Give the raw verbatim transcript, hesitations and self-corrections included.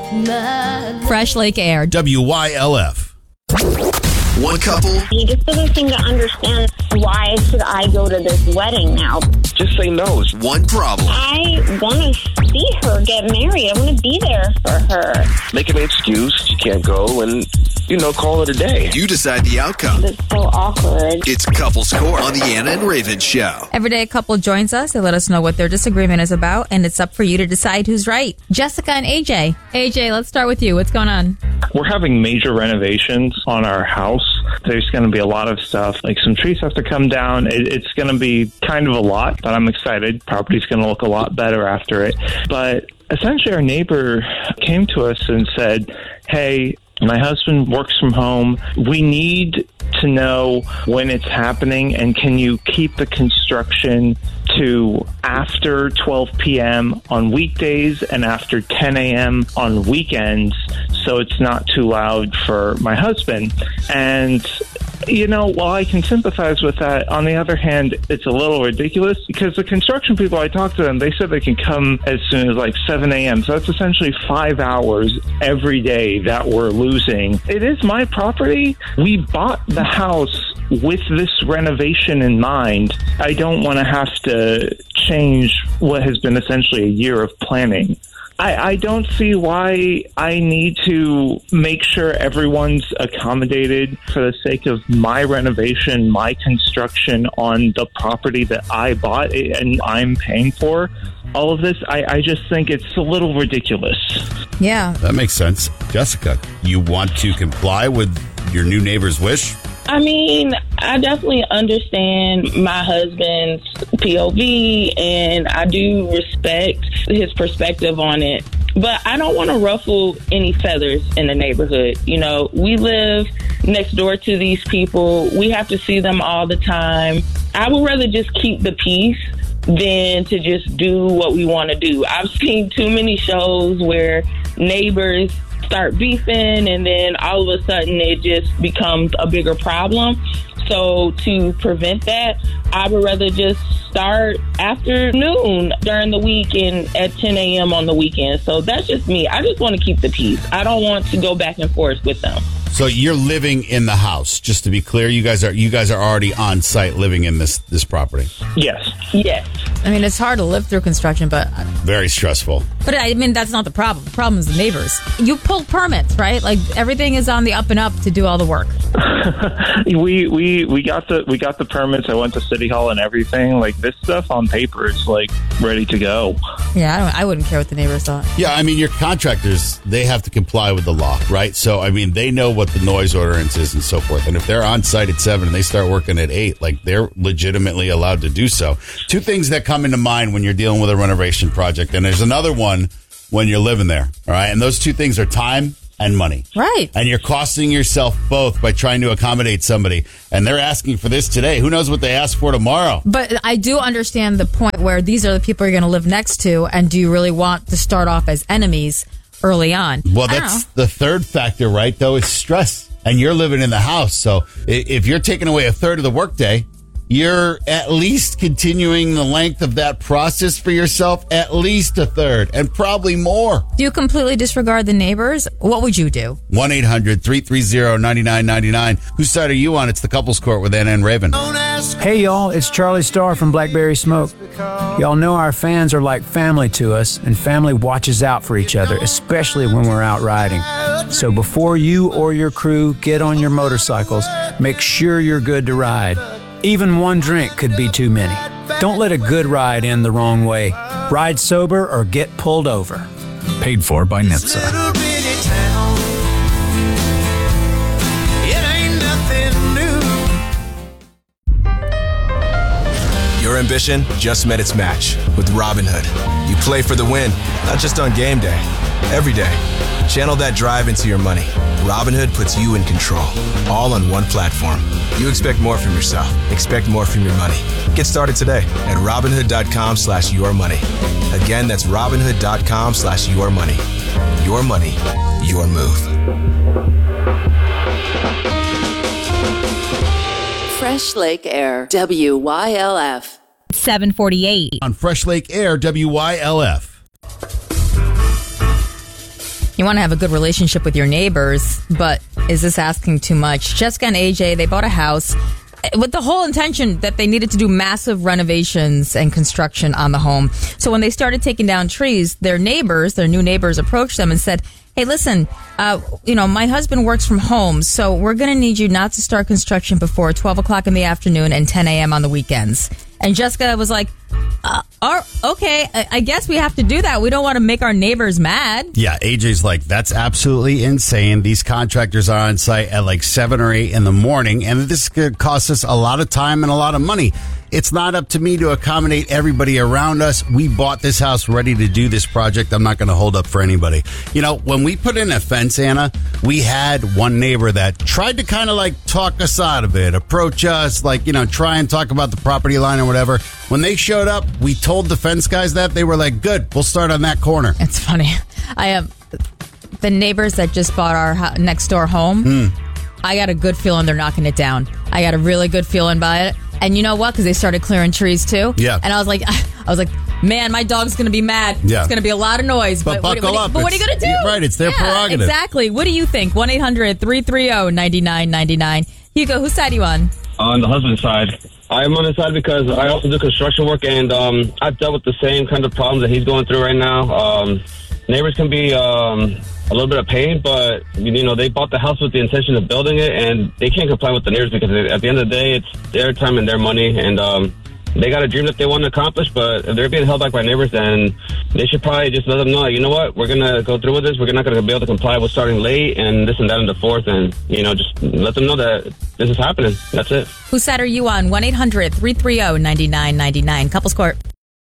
Fresh Lake Air. W Y L F. One couple. He just doesn't seem to understand why should I go to this wedding now. Just say no. One problem. I want to see her get married. I want to be there for her. Make an excuse. You can't go and, you know, call it a day. You decide the outcome. It's so awkward. It's Couples Court on the Anna and Raven Show. Every day a couple joins us. They let us know what their disagreement is about, and it's up for you to decide who's right. Jessica and A J. A J, let's start with you. What's going on? We're having major renovations on our house. There's going to be a lot of stuff, like some trees have to come down. It, it's going to be kind of a lot, but I'm excited. Property's going to look a lot better after it. But essentially our neighbor came to us and said, hey, my husband works from home. We need to know when it's happening, and can you keep the construction to after twelve p.m. on weekdays and after ten a.m. on weekends so it's not too loud for my husband. And, you know, while I can sympathize with that, on the other hand, it's a little ridiculous because the construction people, I talked to them, they said they can come as soon as like seven a.m. So that's essentially five hours every day that we're losing. It is my property. We bought the house with this renovation in mind. I don't want to have to change what has been essentially a year of planning. I, I don't see why I need to make sure everyone's accommodated for the sake of my renovation, my construction on the property that I bought and I'm paying for. All of this, I, I just think it's a little ridiculous. Yeah. That makes sense. Jessica, you want to comply with your new neighbor's wish? I mean, I definitely understand my husband's P O V, and I do respect his perspective on it. But I don't want to ruffle any feathers in the neighborhood. You know, we live next door to these people. We have to see them all the time. I would rather just keep the peace than to just do what we want to do. I've seen too many shows where neighbors start beefing and then all of a sudden it just becomes a bigger problem. So to prevent that, I would rather just start afternoon during the week and at ten a.m. on the weekend. So that's just me. I just want to keep the peace. I don't want to go back and forth with them. So you're living in the house, just to be clear. You guys are you guys are already on site living in this this property. Yes. Yes. I mean, it's hard to live through construction, but... Very stressful. But I mean, that's not the problem. The problem is the neighbors. You pulled permits, right? Like, everything is on the up and up to do all the work. we we we got the we got the permits. I went to City Hall and everything. Like, this stuff on paper is like ready to go. Yeah, I don't. I wouldn't care what the neighbors thought. Yeah, I mean, your contractors, they have to comply with the law, right? So, I mean, they know what the noise ordinance is and so forth. And if they're on site at seven and they start working at eight, like, they're legitimately allowed to do so. Two things that come into mind when you're dealing with a renovation project, and there's another one when you're living there, all right? And those two things are time and money. Right. And you're costing yourself both by trying to accommodate somebody. And they're asking for this today. Who knows what they ask for tomorrow? But I do understand the point where these are the people you're going to live next to, and do you really want to start off as enemies early on? Well, that's the third factor, right, though, is stress. And you're living in the house. So if you're taking away a third of the workday, you're at least continuing the length of that process for yourself, at least a third, and probably more. Do you completely disregard the neighbors? What would you do? one eight hundred three three zero nine nine nine nine. Whose side are you on? It's the Couples Court with Anna and Raven. Hey, y'all, it's Charlie Starr from Blackberry Smoke. Y'all know our fans are like family to us, and family watches out for each other, especially when we're out riding. So before you or your crew get on your motorcycles, make sure you're good to ride. Even one drink could be too many. Don't let a good ride end the wrong way. Ride sober or get pulled over. Paid for by N H T S A. Your ambition just met its match with Robinhood. You play for the win, not just on game day, every day. Channel that drive into your money. Robinhood puts you in control, all on one platform. You expect more from yourself. Expect more from your money. Get started today at Robinhood.com slash your money. Again, that's Robinhood.com slash your money. Your money, your move. Fresh Lake Air, W Y L F. seven forty-eight. On Fresh Lake Air, W Y L F. You want to have a good relationship with your neighbors, but is this asking too much? Jessica and A J, they bought a house with the whole intention that they needed to do massive renovations and construction on the home. So when they started taking down trees, their neighbors, their new neighbors approached them and said, hey, listen, uh, you know, my husband works from home, so we're going to need you not to start construction before twelve o'clock in the afternoon and ten a.m. on the weekends. And Jessica was like, uh, oh, okay, I, I guess we have to do that. We don't want to make our neighbors mad. Yeah, A J's like, that's absolutely insane. These contractors are on site at like seven or eight in the morning, and this could cost us a lot of time and a lot of money. It's not up to me to accommodate everybody around us. We bought this house ready to do this project. I'm not going to hold up for anybody. You know, when we put in a fence, Anna, we had one neighbor that tried to kind of like talk us out of it, approach us, like, you know, try and talk about the property line or whatever. When they showed up, we told the fence guys that. They were like, good, we'll start on that corner. It's funny. I have the neighbors that just bought our ho- next door home. Hmm. I got a good feeling they're knocking it down. I got a really good feeling by it. And you know what? Because they started clearing trees too. Yeah. And I was like, I was like, man, my dog's going to be mad. Yeah. It's going to be a lot of noise. But, But, buckle what, up. But what are you It's- going to do? Right, it's their Yeah, prerogative. Exactly. What do you think? one eight hundred three three zero nine nine nine nine. Hugo, whose side are you on? On the husband's side. I'm on his side because I also do construction work, and um, I've dealt with the same kind of problems that he's going through right now. Um, neighbors can be um, a little bit of pain, but, you know, they bought the house with the intention of building it, and they can't complain with the neighbors because at the end of the day, it's their time and their money, and um, they got a dream that they want to accomplish, but if they're being held back by neighbors, then they should probably just let them know, you know what, we're going to go through with this. We're not going to be able to comply with starting late and this and that and the fourth, and, you know, just let them know that this is happening. That's it. Whose side are you on? one eight hundred three three zero nine nine nine nine. Couples Court.